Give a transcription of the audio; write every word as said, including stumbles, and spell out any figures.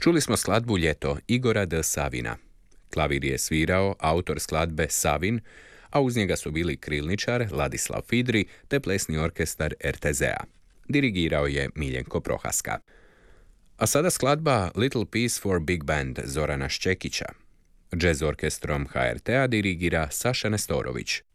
Čuli smo skladbu Ljeto Igora D. Savina. Klavir je svirao autor skladbe Savin, a uz njega su bili krilničar Ladislav Fidri te plesni orkestar er te zea. Dirigirao je Miljenko Prohaska. A sada skladba Little Piece for Big Band Zorana Ščekića. Jazz orkestrom ha er te a dirigira Saša Nestorović.